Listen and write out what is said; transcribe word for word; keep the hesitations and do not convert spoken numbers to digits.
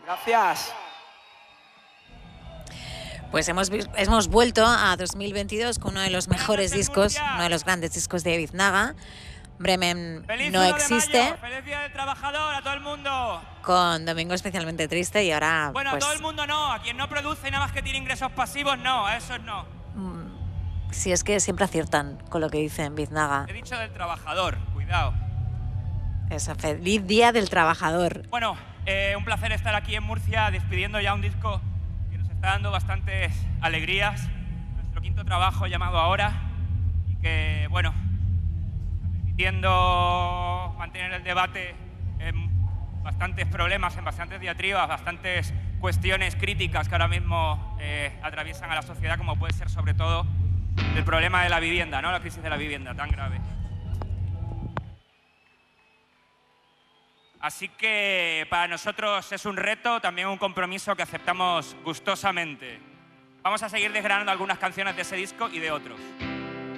Gracias. Pues hemos, hemos vuelto a dos mil veintidós con uno de los mejores discos, uno de los grandes discos de Biznaga. Bremen ¡Feliz no uno de existe. mayo! ¡Feliz Día del Trabajador a todo el mundo! Con Domingo Especialmente Triste y ahora Bueno, pues, a todo el mundo no. A quien no produce y nada más que tiene ingresos pasivos, no. A esos no. si es que siempre aciertan con lo que dicen Biznaga. He dicho del trabajador. Cuidado. Esa feliz Día del Trabajador. Bueno, eh, un placer estar aquí en Murcia despidiendo ya un disco que nos está dando bastantes alegrías. Nuestro quinto trabajo llamado Ahora y que, bueno, permitiendo mantener el debate en bastantes problemas, en bastantes diatribas, bastantes cuestiones críticas que ahora mismo eh, atraviesan a la sociedad, como puede ser sobre todo el problema de la vivienda, ¿no? La crisis de la vivienda tan grave. Así que para nosotros es un reto, también un compromiso que aceptamos gustosamente. Vamos a seguir desgranando algunas canciones de ese disco y de otros.